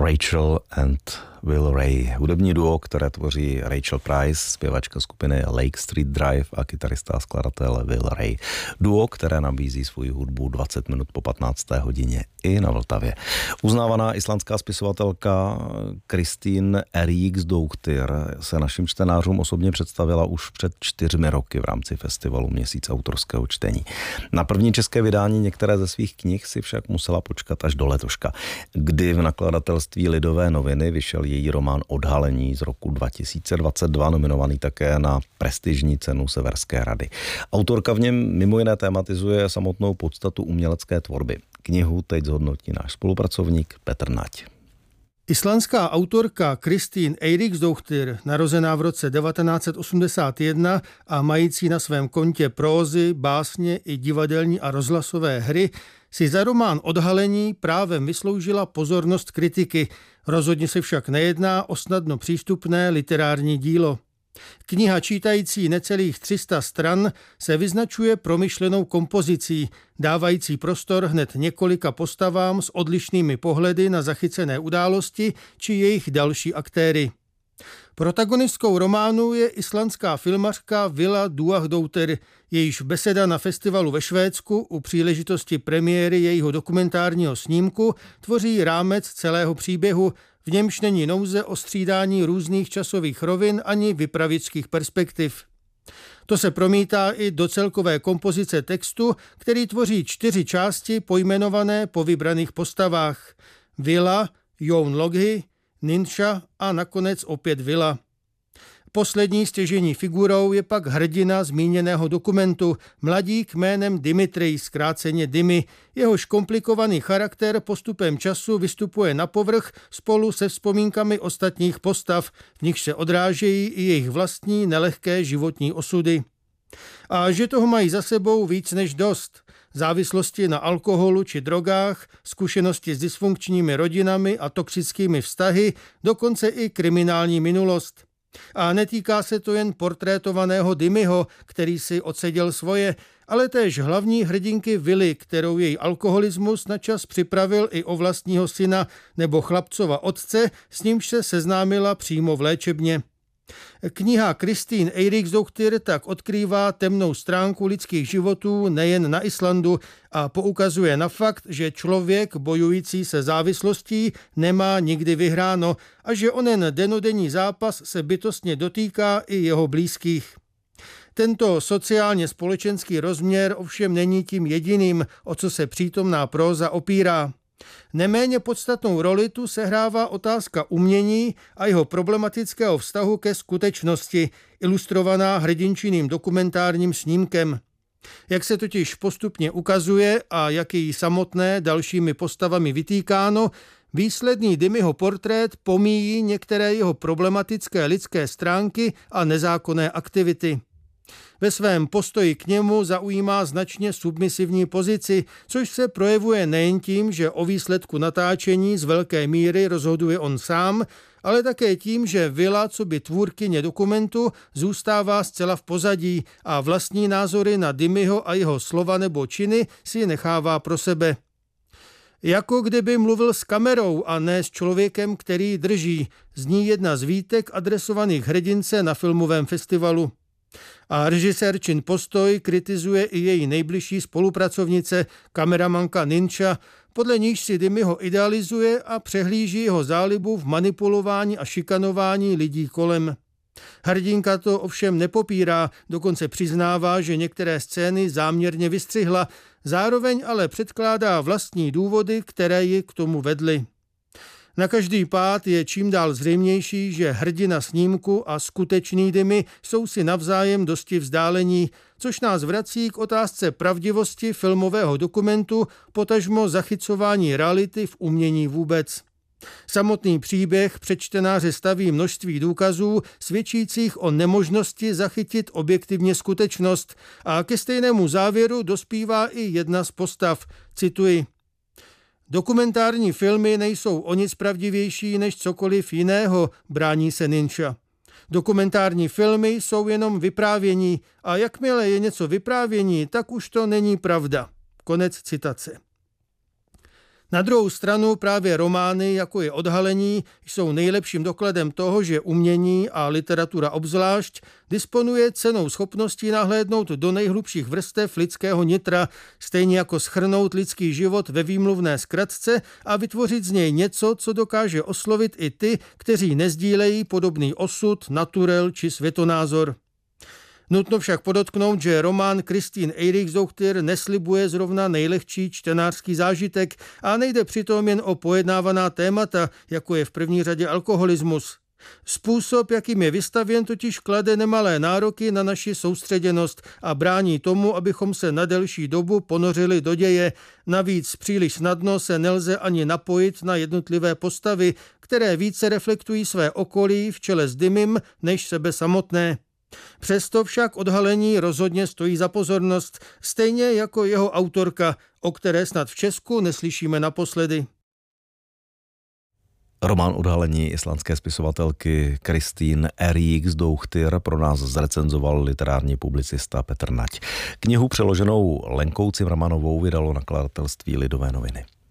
Rachel and Will Ray. Hudební duo, které tvoří Rachel Price, zpěvačka skupiny Lake Street Drive a kytarista a skladatel Will Ray. Duo, které nabízí svou hudbu 20 minut po 15. hodině i na Vltavě. Uznávaná islandská spisovatelka Kristín Eiríksdóttir se našim čtenářům osobně představila už před 4 roky v rámci festivalu Měsíc autorského čtení. Na první české vydání některé ze svých knih si však musela počkat až do letoška, kdy v nakladatelství Lidové noviny vyšel její román Odhalení z roku 2022, nominovaný také na prestižní cenu Severské rady. Autorka v něm mimo jiné tematizuje samotnou podstatu umělecké tvorby. Knihu teď zhodnotí náš spolupracovník Petr Nať. Islandská autorka Kristín Eiríksdóttir, narozená v roce 1981 a mající na svém kontě prózy, básně i divadelní a rozhlasové hry, si za román Odhalení právem vysloužila pozornost kritiky. Rozhodně se však nejedná o snadno přístupné literární dílo. Kniha čítající necelých 300 stran se vyznačuje promyšlenou kompozicí, dávající prostor hned několika postavám s odlišnými pohledy na zachycené události či jejich další aktéry. Protagonistkou románu je islandská filmařka Vila Duagdóttir, jejíž beseda na festivalu ve Švédsku u příležitosti premiéry jejího dokumentárního snímku tvoří rámec celého příběhu, v němž není nouze o střídání různých časových rovin ani vypravěčských perspektiv. To se promítá i do celkové kompozice textu, který tvoří 4 části pojmenované po vybraných postavách. Vila, Jón Logi, Ninša a nakonec opět Vila. Poslední stěžejní figurou je pak hrdina zmíněného dokumentu, mladík jménem Dimitri, zkráceně Dimi. Jehož komplikovaný charakter postupem času vystupuje na povrch spolu se vzpomínkami ostatních postav, v nichž se odrážejí i jejich vlastní nelehké životní osudy. A že toho mají za sebou víc než dost. Závislosti na alkoholu či drogách, zkušenosti s dysfunkčními rodinami a toxickými vztahy, dokonce i kriminální minulost. A netýká se to jen portrétovaného Dimiho, který si odseděl svoje, ale též hlavní hrdinky Vily, kterou její alkoholismus načas připravil i o vlastního syna nebo chlapcova otce, s nímž se seznámila přímo v léčebně. Kniha Kristín Eiríksdóttir tak odkrývá temnou stránku lidských životů nejen na Islandu a poukazuje na fakt, že člověk bojující se závislostí nemá nikdy vyhráno a že onen dennodenní zápas se bytostně dotýká i jeho blízkých. Tento sociálně společenský rozměr ovšem není tím jediným, o co se přítomná próza opírá. Neméně podstatnou roli tu sehrává otázka umění a jeho problematického vztahu ke skutečnosti, ilustrovaná hrdinčiným dokumentárním snímkem. Jak se totiž postupně ukazuje a jak je jí samotné dalšími postavami vytýkáno, výsledný Dimiho portrét pomíjí některé jeho problematické lidské stránky a nezákonné aktivity. Ve svém postoji k němu zaujímá značně submisivní pozici, což se projevuje nejen tím, že o výsledku natáčení z velké míry rozhoduje on sám, ale také tím, že Vila, coby tvůrkyně dokumentu, zůstává zcela v pozadí a vlastní názory na Dimiho a jeho slova nebo činy si nechává pro sebe. Jako kdyby mluvil s kamerou a ne s člověkem, který drží, zní jedna z výtek adresovaných hrdince na filmovém festivalu. A režisérčin postoj kritizuje i její nejbližší spolupracovnice, kameramanka Ninša, podle níž si Dimiho idealizuje a přehlíží jeho zálibu v manipulování a šikanování lidí kolem. Hrdinka to ovšem nepopírá, dokonce přiznává, že některé scény záměrně vystřihla, zároveň ale předkládá vlastní důvody, které ji k tomu vedly. Na každý pád je čím dál zřejmější, že hrdina snímku a skutečný Dimi jsou si navzájem dosti vzdálení, což nás vrací k otázce pravdivosti filmového dokumentu, potažmo zachycování reality v umění vůbec. Samotný příběh před čtenáře staví množství důkazů svědčících o nemožnosti zachytit objektivně skutečnost a ke stejnému závěru dospívá i jedna z postav, cituji: Dokumentární filmy nejsou o nic pravdivější než cokoliv jiného, brání se Ninša. Dokumentární filmy jsou jenom vyprávění a jakmile je něco vyprávění, tak už to není pravda. Konec citace. Na druhou stranu právě romány, jako je Odhalení, jsou nejlepším dokladem toho, že umění a literatura obzvlášť disponuje cennou schopností nahlédnout do nejhlubších vrstev lidského nitra, stejně jako shrnout lidský život ve výmluvné zkratce a vytvořit z něj něco, co dokáže oslovit i ty, kteří nezdílejí podobný osud, naturel či světonázor. Nutno však podotknout, že román Christine Eriksdottir neslibuje zrovna nejlehčí čtenářský zážitek a nejde přitom jen o pojednávaná témata, jako je v první řadě alkoholismus. Způsob, jakým je vystavěn, totiž klade nemalé nároky na naši soustředěnost a brání tomu, abychom se na delší dobu ponořili do děje. Navíc příliš snadno se nelze ani napojit na jednotlivé postavy, které více reflektují své okolí v čele s Dimmym než sebe samotné. Přesto však Odhalení rozhodně stojí za pozornost, stejně jako jeho autorka, o které snad v Česku neslyšíme naposledy. Román Odhalení islandské spisovatelky Christine Eriksdottir pro nás zrecenzoval literární publicista Petr Nať. Knihu přeloženou Lenkou Cimrmanovou vydalo nakladatelství Lidové noviny.